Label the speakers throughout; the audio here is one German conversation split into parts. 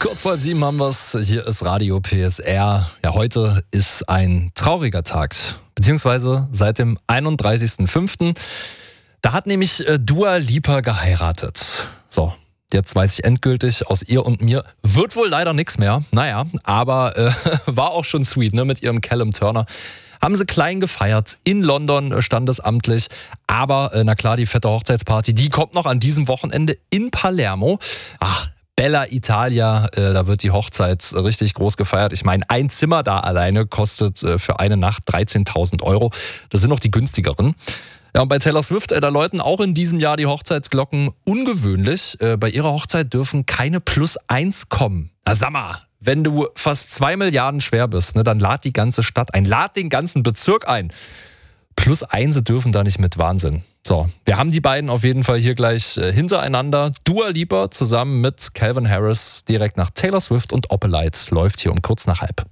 Speaker 1: Kurz vor 7 haben wir es. Hier ist Radio PSR. Ja, heute ist ein trauriger Tag. Beziehungsweise seit dem 31.05. Da hat nämlich Dua Lipa geheiratet. So, jetzt weiß ich endgültig, aus ihr und mir wird wohl leider nichts mehr. Naja, aber war auch schon sweet, ne, mit ihrem Callum Turner. Haben sie klein gefeiert, in London standesamtlich. Aber na klar, die fette Hochzeitsparty, die kommt noch an diesem Wochenende in Palermo. Ach, Bella Italia, da wird die Hochzeit richtig groß gefeiert. Ich meine, ein Zimmer da alleine kostet für eine Nacht 13.000 €. Das sind noch die günstigeren. Ja, und bei Taylor Swift, da läuten auch in diesem Jahr die Hochzeitsglocken ungewöhnlich. Bei ihrer Hochzeit dürfen keine +1 kommen. Na sag mal, wenn du fast 2 Milliarden schwer bist, ne, dann lad die ganze Stadt ein, lad den ganzen Bezirk ein. +1 dürfen da nicht mit, Wahnsinn. So, wir haben die beiden auf jeden Fall hier gleich hintereinander. Dua Lipa zusammen mit Calvin Harris direkt nach Taylor Swift und Opelite läuft hier um kurz nach halb.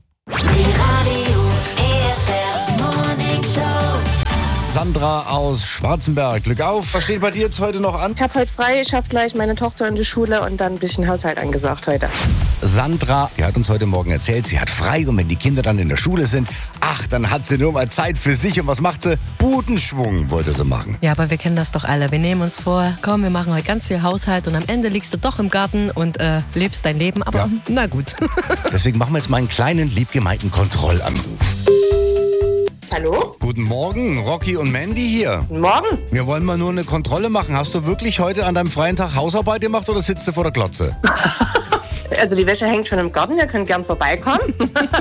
Speaker 2: Sandra aus Schwarzenberg, Glück auf. Was steht bei dir jetzt heute noch an?
Speaker 3: Ich habe heute frei, ich schaffe gleich meine Tochter in die Schule und dann ein bisschen Haushalt angesagt heute.
Speaker 2: Sandra, die hat uns heute Morgen erzählt, sie hat frei und wenn die Kinder dann in der Schule sind, dann hat sie nur mal Zeit für sich. Und was macht sie? Budenschwung wollte sie machen.
Speaker 4: Ja, aber wir kennen das doch alle. Wir nehmen uns vor, komm, wir machen heute ganz viel Haushalt und am Ende liegst du doch im Garten und lebst dein Leben. Aber na gut.
Speaker 2: Deswegen machen wir jetzt mal einen kleinen, liebgemeinten Kontrollanruf.
Speaker 3: Hallo?
Speaker 2: Guten Morgen, Rocky und Mandy hier.
Speaker 3: Guten Morgen.
Speaker 2: Wir wollen mal nur eine Kontrolle machen. Hast du wirklich heute an deinem freien Tag Hausarbeit gemacht oder sitzt du vor der Glotze?
Speaker 3: Also die Wäsche hängt schon im Garten, ihr könnt gern vorbeikommen.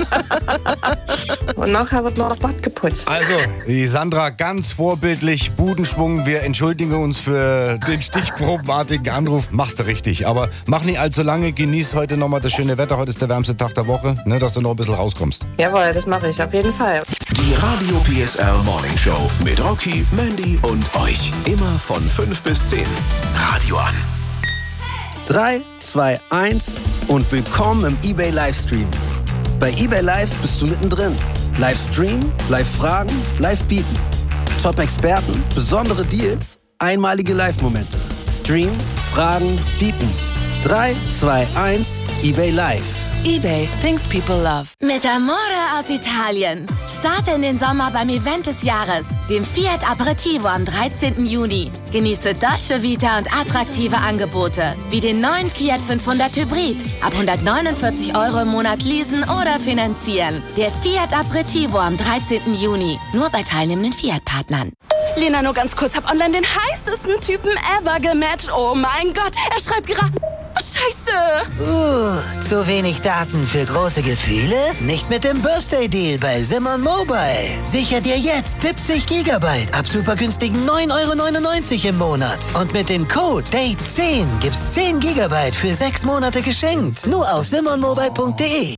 Speaker 3: Und nachher wird noch das Bad geputzt.
Speaker 2: Also, die Sandra ganz vorbildlich, Budenschwung. Wir entschuldigen uns für den stichprobenartigen Anruf. Machst du richtig, aber mach nicht allzu lange. Genieß heute nochmal das schöne Wetter. Heute ist der wärmste Tag der Woche, ne, dass du noch ein bisschen rauskommst.
Speaker 3: Jawohl, das mache ich auf jeden Fall.
Speaker 5: Die Radio PSR Morning Show mit Rocky, Mandy und euch. Immer von 5 bis 10. Radio an.
Speaker 6: 3, 2, 1 und willkommen im eBay Livestream. Bei eBay Live bist du mittendrin. Livestream, Live-Fragen, Live-Bieten. Top-Experten, besondere Deals, einmalige Live-Momente. Stream, Fragen, Bieten. 3, 2, 1, eBay Live.
Speaker 7: eBay, things people love. Mit Amore aus Italien. Starte in den Sommer beim Event des Jahres, dem Fiat Aperitivo am 13. Juni. Genieße Dolce Vita und attraktive Angebote, wie den neuen Fiat 500 Hybrid. Ab 149 € im Monat leasen oder finanzieren. Der Fiat Aperitivo am 13. Juni. Nur bei teilnehmenden Fiat-Partnern.
Speaker 8: Lena, nur ganz kurz, hab online den heißesten Typen ever gematcht. Oh mein Gott, er schreibt gerade... Scheiße!
Speaker 9: Zu wenig Daten für große Gefühle? Nicht mit dem Birthday Deal bei Simon Mobile. Sicher dir jetzt 70 GB ab super günstigen 9,99 € im Monat. Und mit dem Code DATE10 gibt's 10 GB für 6 Monate geschenkt. Nur auf simonmobile.de.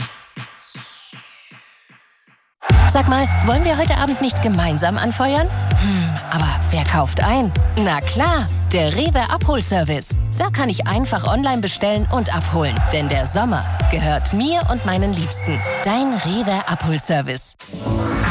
Speaker 7: Sag mal, wollen wir heute Abend nicht gemeinsam anfeuern? Aber wer kauft ein? Na klar, der Rewe Abholservice. Da kann ich einfach online bestellen und abholen. Denn der Sommer gehört mir und meinen Liebsten. Dein Rewe Abholservice.